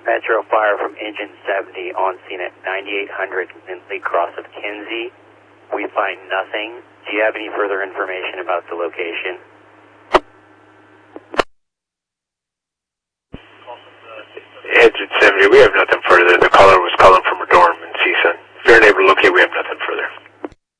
Metro Fire from Engine 70 on scene at 9800 Lindley Cross of Kinsey. We find nothing. Do you have any further information about the location? Engine 70, we have nothing further. The caller was